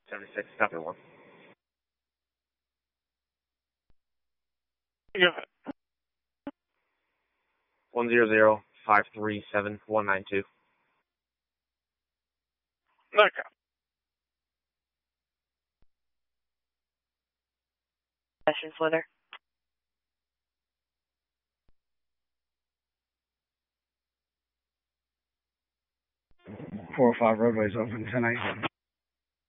76, copy 1. Go ahead. 100-537-192. Okay. Sessions with her. 405 roadways open 10-8.